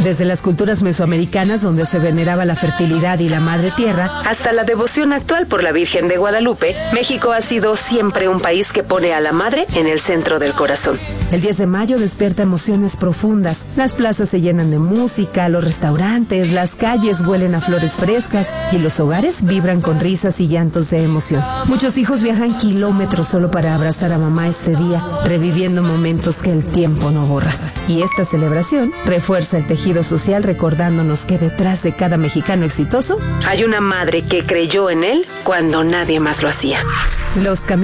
Desde las culturas mesoamericanas, donde se veneraba la fertilidad y la madre tierra, hasta la devoción actual por la Virgen de Guadalupe, México ha sido siempre un país que pone a la madre en el centro del corazón. El 10 de mayo despierta emociones profundas. Las plazas se llenan de música, los restaurantes, las calles huelen a flores frescas y los hogares vibran con risas y llantos de emoción. Muchos hijos viajan kilómetros solo para abrazar a mamá este día, reviviendo momentos que el tiempo no borra. Y esta celebración refuerza el tejido social, recordándonos que detrás de cada mexicano exitoso hay una madre que creyó en él cuando nadie más lo hacía. Los caminos